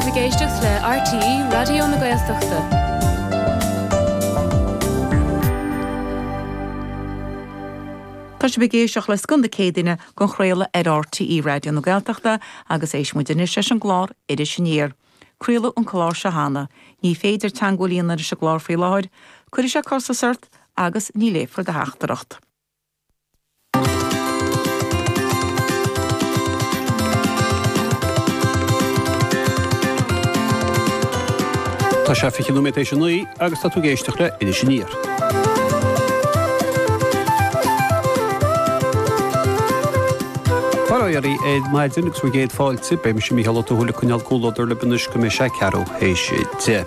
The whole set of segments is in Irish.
Géisteach le RTE Radio na Gaeltachta. Tá sé begéisteach le scunda cédaine gon chréile ar RTE Radio na Gaeltachta agus éis muidir sé an glár idir sinnéir. Críile an chláir se hána, ní féidir teangolíonar se glár faoi láid, chuir sé cosa suirt agus ní léfar de heachtareacht. Tá sé fi kilometration nuí agus tá tú géisteach le idir sinnéir. Paraí maidin gus géad fáilte be me sem mí hall thuúla chuneal cúlóidir le bunus go mé se ceú hééis te.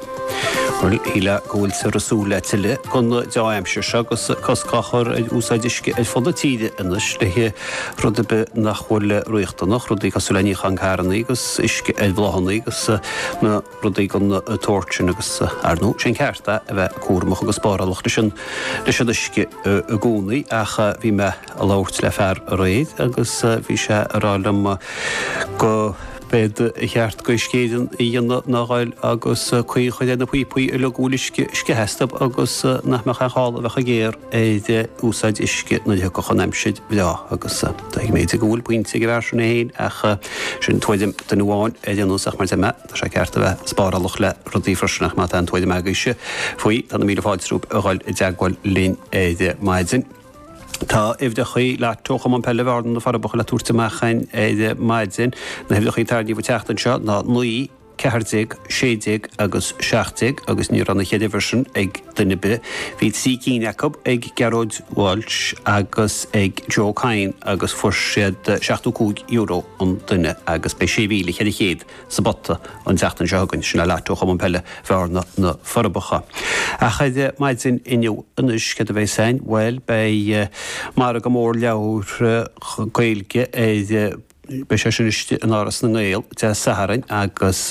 Híle gohfuil sa rasúla tiile gon deimse se agus coscachar úsáidiske fóda tíide inis le hé rud be nachhfuil roichtannach rudí cosúlaní chancáranna agus isce bhlahanna agus na rudí gon tortin agus arnú sin cearta a bheith cuamach agus spáralach leis isce a gúnaí acha bhí me a láirt le fear a réid agus bhí se arálam go bed cheart go scéan íonna nágáil agus chuí chuide na puí le gúlisce hestab agus nach me chaála bheitcha géir é úsáid isce na go chanéimsid bhá agus méid gúil puinte go bhar héin acha sin tuaidim den bháin éanúsach mar me tá sé ceart a bheith spáralach le rodí frisnach má an tuaidim meise faoi tá na mí fáidrúp a gáil i d deagháil lín éide maidin. Tá ifde chuí le tócha an pellehhardan na farbocha le túrtaachchain éide maidin na hefde chuí tardíh teachtan seo ná nuí cehardig, sédig agus seachtig agus ní ranna chéidirversin ag duine be. Bhí sí Jacob ag Gerard Walsh agus ag Joe Cain agus for siad 62 euro an duine agus be sé bhíle chéad sa botta an teachtan seogann sin le tócha an pelle bharna na farbocha. A chaide maidin inniu inis cad a bheith sein, well bei mar go mór leabhar gailge é be sé sin an áras na ngéil de Saharin agus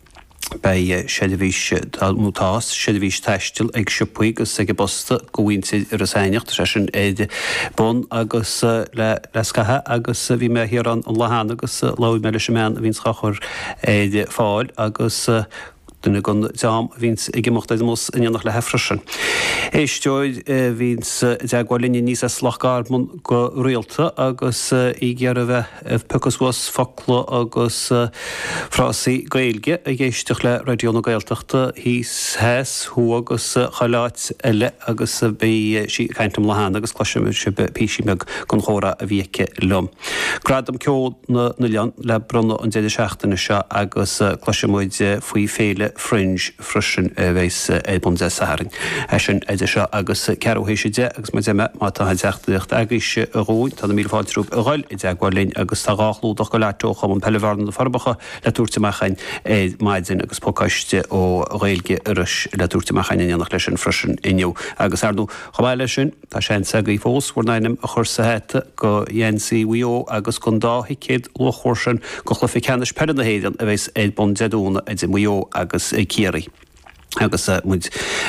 bei sédahís mútás, sédahís teistil ag sipuí agus ag bosta go bhainte ar a saineacht sé sin éide bon agus le scathe agus bhí me hir an lehan agus láid me sem a vín chachar éide fáil agus duna gon deam víns ige mocht mós inanach le hefrisin. Éisteoid víns deagháilíní níos a slachgarbmun go rialta agus i ggéar a bheith pucasgwas focla agus frásaí gailge a ggéisteach le radioúna gailteachta hís heas thu agus chaláit eile agus bé sí caiintam lehan agus cloisiimiid se píisi meag gon chóra a bhíice lom. Gradam ceol na lean le bronna an 16 seo agus cloisiimiid faoi féile fringe frisin bheits bun de Saharin. Sin idir seo agus cehéisiide agus me déime má tá deachtaíocht aigise a róin tá mí fáiltrúp a gáil i d deagháilín agus tá gáchlúdach go letócha an pellehhardan na farbacha le túrtaachchain é maidin agus pócaiste ó réilge iris le túrtaachchain inanach leis an frisin inniu agus arnú chomáile sin tá sé sagaí fós bhnaim a chur sa héite go dhéansaí WO agus gon dáhicéad lo chóirsin go chlufi ceannis perna héidir a bheits é bon deúna i d WO agus Kieri. Agus muid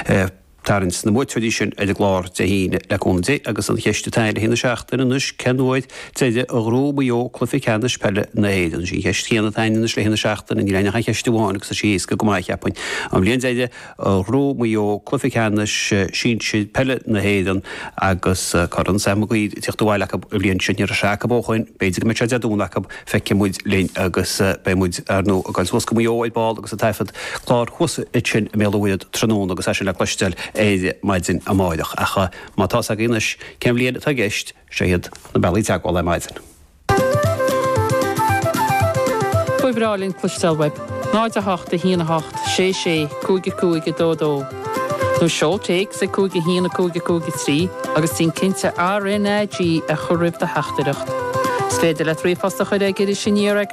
tarins na muidtradí sin idir glár de híine leúndaí agus an cheiste teile hína seachtain anus cenúid teide a róbaío clufi ceannis pelle na héidir. Sí cheist chéanana tainis le hína seachtain in leine cheiste bháin agus a síos go maicheappain. Am líon teide a róbaío clufi ceannis sin si pelle na héidir agus choran sam goí tíochtúháile a líon sin ar a seacha bóchain, beidir go me deúnach feice muid lín agus be muid arnú a gáil go maióid báil agus a taifad chlár chusa sin méhhuiad tróna agus sin le cloisteil éide maidin a máideach acha mátá a gínis cem líad a gist séad na bailí teagháil le maidin. Fuibrálinn clustelweb, 9 híana 8 6 cúige dódó. Nú seo teag sa cúige híana cúige trí agus tín cinnte RNAG a choribh de heachtareacht. Sléidir le trí fasta chuide idir sinníar